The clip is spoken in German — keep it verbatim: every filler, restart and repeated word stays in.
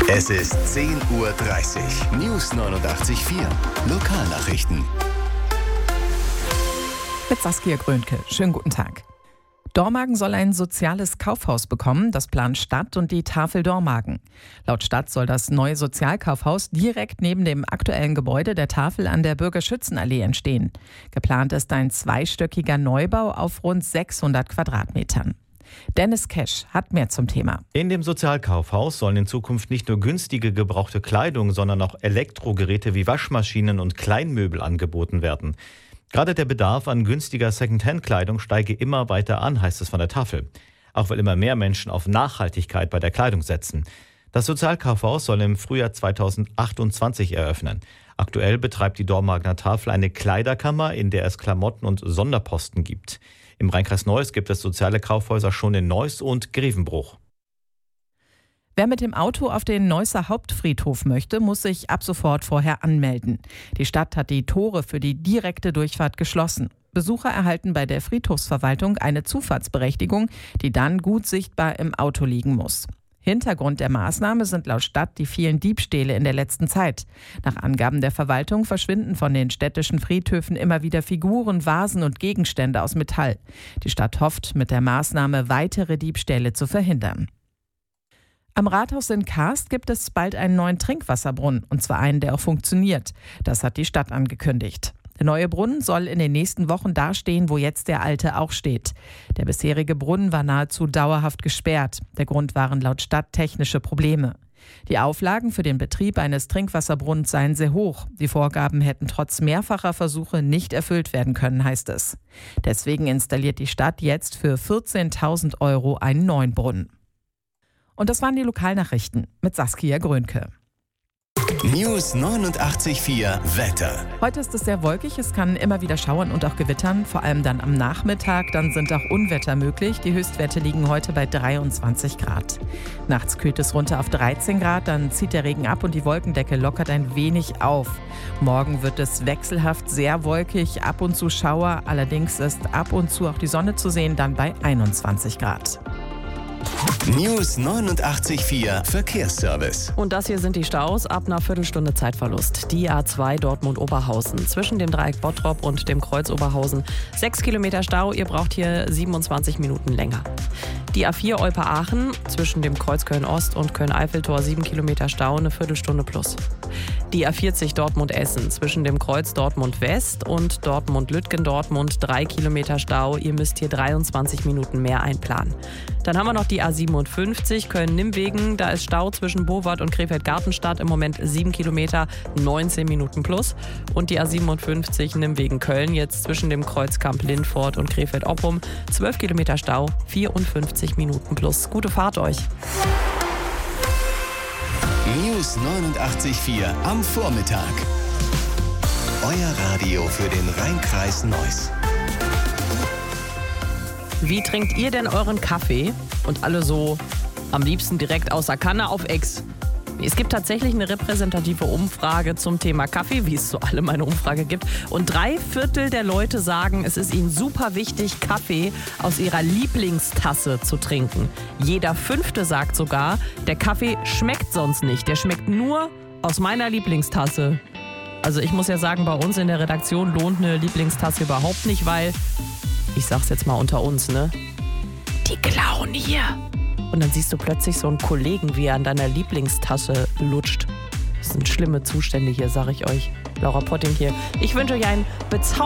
Es ist zehn Uhr dreißig. News neunundachtzig Komma vier. Lokalnachrichten. Mit Saskia Grönke. Schönen guten Tag. Dormagen soll ein soziales Kaufhaus bekommen, das plant Stadt und die Tafel Dormagen. Laut Stadt soll das neue Sozialkaufhaus direkt neben dem aktuellen Gebäude der Tafel an der Bürgerschützenallee entstehen. Geplant ist ein zweistöckiger Neubau auf rund sechshundert Quadratmetern. Dennis Kesch hat mehr zum Thema. In dem Sozialkaufhaus sollen in Zukunft nicht nur günstige gebrauchte Kleidung, sondern auch Elektrogeräte wie Waschmaschinen und Kleinmöbel angeboten werden. Gerade der Bedarf an günstiger Secondhand-Kleidung steige immer weiter an, heißt es von der Tafel. Auch weil immer mehr Menschen auf Nachhaltigkeit bei der Kleidung setzen. Das Sozialkaufhaus soll im Frühjahr zweitausendachtundzwanzig eröffnen. Aktuell betreibt die Dormagener Tafel eine Kleiderkammer, in der es Klamotten und Sonderposten gibt. Im Rheinkreis Neuss gibt es soziale Kaufhäuser schon in Neuss und Grevenbruch. Wer mit dem Auto auf den Neusser Hauptfriedhof möchte, muss sich ab sofort vorher anmelden. Die Stadt hat die Tore für die direkte Durchfahrt geschlossen. Besucher erhalten bei der Friedhofsverwaltung eine Zufahrtsberechtigung, die dann gut sichtbar im Auto liegen muss. Hintergrund der Maßnahme sind laut Stadt die vielen Diebstähle in der letzten Zeit. Nach Angaben der Verwaltung verschwinden von den städtischen Friedhöfen immer wieder Figuren, Vasen und Gegenstände aus Metall. Die Stadt hofft, mit der Maßnahme weitere Diebstähle zu verhindern. Am Rathaus in Karst gibt es bald einen neuen Trinkwasserbrunnen, und zwar einen, der auch funktioniert. Das hat die Stadt angekündigt. Der neue Brunnen soll in den nächsten Wochen dastehen, wo jetzt der alte auch steht. Der bisherige Brunnen war nahezu dauerhaft gesperrt. Der Grund waren laut Stadt technische Probleme. Die Auflagen für den Betrieb eines Trinkwasserbrunnens seien sehr hoch. Die Vorgaben hätten trotz mehrfacher Versuche nicht erfüllt werden können, heißt es. Deswegen installiert die Stadt jetzt für vierzehntausend Euro einen neuen Brunnen. Und das waren die Lokalnachrichten mit Saskia Grönke. News neunundachtzig Komma vier Wetter. Heute ist es sehr wolkig, es kann immer wieder schauern und auch gewittern, vor allem dann am Nachmittag. Dann sind auch Unwetter möglich. Die Höchstwerte liegen heute bei dreiundzwanzig Grad. Nachts kühlt es runter auf dreizehn Grad, dann zieht der Regen ab und die Wolkendecke lockert ein wenig auf. Morgen wird es wechselhaft sehr wolkig, ab und zu Schauer. Allerdings ist ab und zu auch die Sonne zu sehen, dann bei einundzwanzig Grad. News neunundachtzig Komma vier Verkehrsservice. Und das hier sind die Staus ab einer Viertelstunde Zeitverlust. Die A zwei Dortmund-Oberhausen zwischen dem Dreieck Bottrop und dem Kreuz Oberhausen. Sechs Kilometer Stau, ihr braucht hier siebenundzwanzig Minuten länger. Die A vier Olpe-Aachen zwischen dem Kreuz Köln-Ost und Köln-Eiffeltor, sieben Kilometer Stau, eine Viertelstunde plus. Die A vierzig Dortmund-Essen zwischen dem Kreuz Dortmund-West und Dortmund-Lütgendortmund, drei Kilometer Stau. Ihr müsst hier dreiundzwanzig Minuten mehr einplanen. Dann haben wir noch die A siebenundfünfzig Köln-Nimwegen. Da ist Stau zwischen Bowart und Krefeld-Gartenstadt. Im Moment sieben Kilometer, neunzehn Minuten plus. Und die A siebenundfünfzig Nimwegen-Köln jetzt zwischen dem Kreuzkamp Lindfort und Krefeld-Oppum. zwölf Kilometer Stau, vierundfünfzig Minuten plus. Gute Fahrt euch. News neunundachtzig Komma vier am Vormittag. Euer Radio für den Rheinkreis Neuss. Wie trinkt ihr denn euren Kaffee? Und alle so am liebsten direkt aus der Kanne auf Ex. Es gibt tatsächlich eine repräsentative Umfrage zum Thema Kaffee, wie es so alle meine Umfrage gibt. Und drei Viertel der Leute sagen, es ist ihnen super wichtig, Kaffee aus ihrer Lieblingstasse zu trinken. Jeder Fünfte sagt sogar, der Kaffee schmeckt sonst nicht. Der schmeckt nur aus meiner Lieblingstasse. Also ich muss ja sagen, bei uns in der Redaktion lohnt eine Lieblingstasse überhaupt nicht, weil, ich sag's jetzt mal unter uns, ne? Die klauen hier. Und dann siehst du plötzlich so einen Kollegen, wie er an deiner Lieblingstasse lutscht. Das sind schlimme Zustände hier, sag ich euch. Laura Potting hier. Ich wünsche euch einen bezaubernden